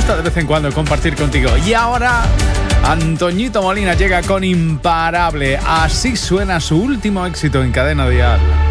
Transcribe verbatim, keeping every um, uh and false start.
gusta de vez en cuando compartir contigo. Y ahora, Antoñito Molina llega con Imparable. Así suena su último éxito en Cadena Dial.